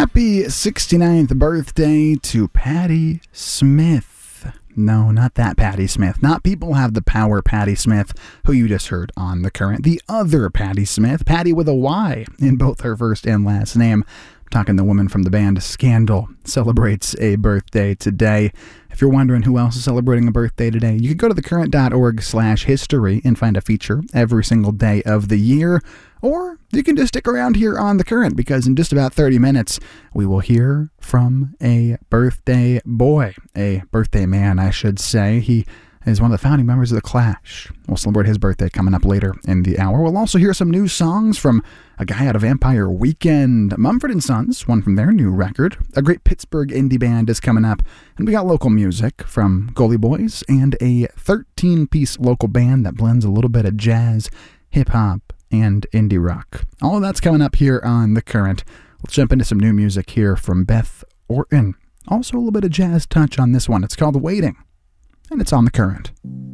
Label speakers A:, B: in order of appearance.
A: Happy 69th birthday to Patti Smith. No, not that Patti Smith. Not People Have the Power Patti Smith, who you just heard on The Current. The other Patti Smith, Patti with a Y in both her first and last name. I'm talking the woman from the band Scandal, celebrates a birthday today. If you're wondering who else is celebrating a birthday today, you can go to thecurrent.org/history and find a feature every single day of the year. Or you can just stick around here on The Current, because in just about 30 minutes, we will hear from a birthday boy, a birthday man, I should say. He is one of the founding members of The Clash. We'll celebrate his birthday coming up later in the hour. We'll also hear some new songs from a guy out of Vampire Weekend, Mumford & Sons, one from their new record. A great Pittsburgh indie band is coming up. And we got local music from Gully Boys and a 13-piece local band that blends a little bit of jazz, hip-hop, and indie rock. All of that's coming up here on The Current. Let's jump into some new music here from Beth Orton. Also a little bit of jazz touch on this one. It's called Waiting, and it's on The Current.